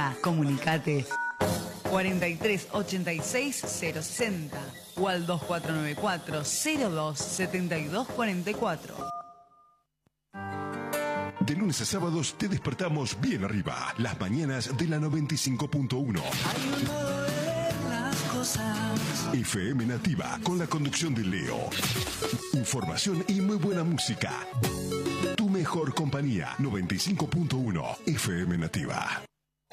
Nativa. Comunicate 4386 060 o al 2494 02 72 44. De lunes a sábados te despertamos bien arriba. Las mañanas de la 95.1. FM Nativa, con la conducción de Leo. Información y muy buena música. Tu mejor compañía, 95.1 FM Nativa.